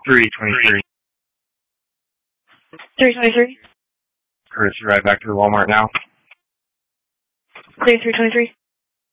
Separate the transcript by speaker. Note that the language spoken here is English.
Speaker 1: 323.
Speaker 2: 323.
Speaker 1: Courtesy right back to the Walmart now.
Speaker 2: Clear 323.